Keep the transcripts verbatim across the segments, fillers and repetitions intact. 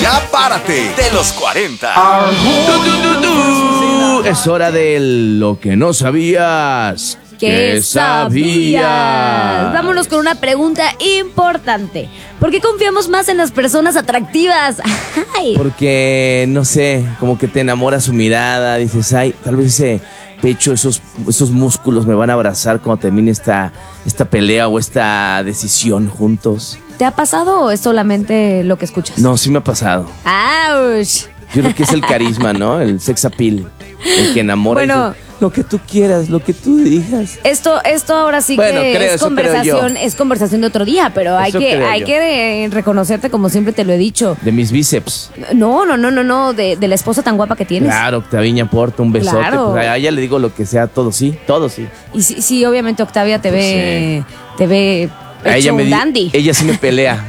Ya párate de los cuarenta. Du, du, du, du. Es hora de lo que no sabías. ¿Qué sabías? Vámonos con una pregunta importante. ¿Por qué confiamos más en las personas atractivas? Ay. Porque, no sé, como que te enamora su mirada. Dices, ay, tal vez ese pecho, esos, esos músculos me van a abrazar cuando termine esta, esta pelea o esta decisión juntos. ¿Te ha pasado o es solamente lo que escuchas? No, sí me ha pasado. ¡Auch! Yo creo que es el carisma, ¿no? El sex appeal. El que enamora. Bueno, dice, lo que tú quieras, lo que tú digas. Esto, esto ahora sí Bueno, que creo, es eso conversación, creo yo. es conversación de otro día, pero hay Eso que, creo hay yo. que eh, reconocerte como siempre te lo he dicho. De mis bíceps. No, no, no, no, no, de, de la esposa tan guapa que tienes. Claro, Octaviña Porta, un besote. Claro. Pues a ella le digo lo que sea, todo sí, todo sí. Y sí, sí, obviamente Octavia te Pues ve, te ve A hecho ella me un di- dandy. Ella sí me pelea.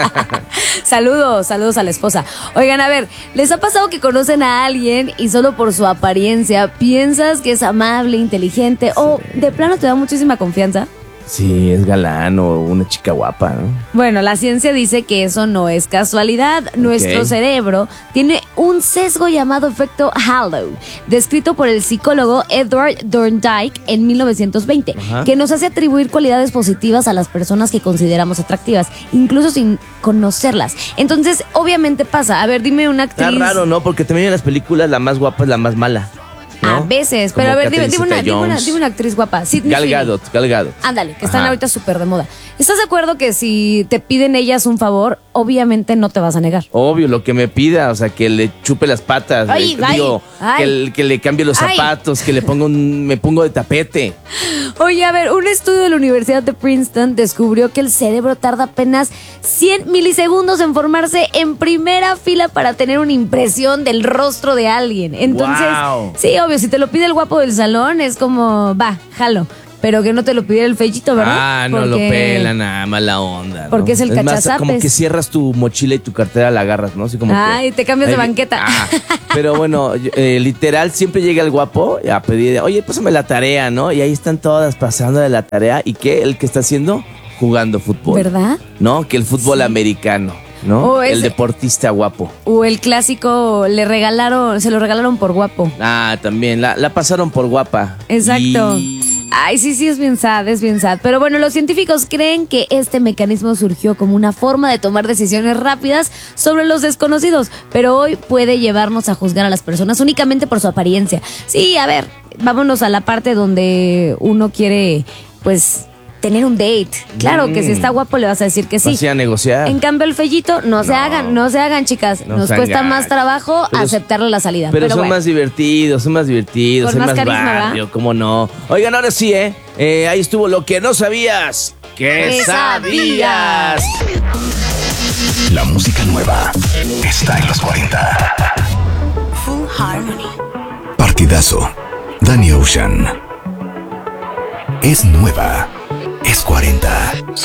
Saludos, saludos a la esposa. Oigan, a ver, ¿les ha pasado que conocen a alguien y solo por su apariencia piensas que es amable, inteligente o de plano te da muchísima confianza? Sí, es galán o una chica guapa, ¿no? Bueno, la ciencia dice que eso no es casualidad. Nuestro cerebro tiene un sesgo llamado efecto halo, descrito por el psicólogo Edward Thorndike en mil novecientos veinte, Ajá. que nos hace atribuir cualidades positivas a las personas que consideramos atractivas, incluso sin conocerlas. Entonces, obviamente pasa. A ver, dime una actriz. Está raro, ¿no? Porque también en las películas la más guapa es la más mala, ¿no? A veces, Como pero a ver, dime, Catherine dime una, dime, una, Zeta-Jones. dime una actriz guapa. Sydney Gal Sweeney. Gadot, Gal Gadot. Ándale, que están Ajá. ahorita súper de moda. ¿Estás de acuerdo que si te piden ellas un favor, obviamente no te vas a negar? Obvio, lo que me pida, o sea, que le chupe las patas, Ay, le- ay, digo, ay. que, el- que le cambie los Ay. zapatos, que le ponga un, me pongo de tapete. Oye, a ver, un estudio de la Universidad de Princeton descubrió que el cerebro tarda apenas cien milisegundos en formarse en primera fila para tener una impresión del rostro de alguien. Entonces, Wow. sí, obvio, si te lo pide el guapo del salón, es como, va, jalo. Pero que no te lo pidiera el feillito, ¿verdad? Ah, no lo Porque- pelan, nada, mala onda, ¿no? Porque es el más, cachazapes. como que cierras tu mochila y tu cartera la agarras, ¿no? Así como que- Ay, te cambias de Ay, banqueta. ah, pero bueno, yo- eh, literal, siempre llega el guapo a pedir, oye, pásame la tarea, ¿no? Y ahí están todas pasando de la tarea. ¿Y qué? ¿El que está haciendo? Jugando fútbol. ¿Verdad? ¿No? Que el fútbol americano, ¿no? O El ese- deportista guapo. O el clásico, le regalaron, se lo regalaron por guapo. Ah, también, la, la pasaron por guapa. Exacto. Y- Ay, sí, sí, es bien sad, es bien sad. Pero bueno, los científicos creen que este mecanismo surgió como una forma de tomar decisiones rápidas sobre los desconocidos, pero hoy puede llevarnos a juzgar a las personas únicamente por su apariencia. Sí, a ver, vámonos a la parte donde uno quiere, pues, tener un date. Claro que si está guapo le vas a decir que sí. Vas a ir a negociar. En cambio, el fellito, no, se No. hagan, no se hagan, chicas. No Nos sean cuesta más gachos. trabajo Pero- aceptarle la salida. Pero, son bueno. más divertidos, son más divertidos, Con son más más, carisma, barrio, ¿verdad? ¿cómo no? Oigan, ahora sí, ¿eh? Eh, Ahí estuvo lo que no sabías. ¿Qué ¿Qué sabías? La música nueva está en los cuarenta. Full Harmony. Partidazo. Danny Ocean. Es nueva. Es cuarenta.